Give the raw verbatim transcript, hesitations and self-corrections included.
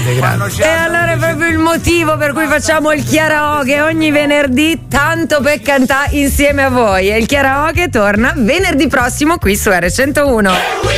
grande, grande. E allora è proprio il motivo per cui facciamo il karaoke ogni venerdì, tanto per cantare insieme a voi. E il karaoke torna venerdì prossimo qui su erre centouno.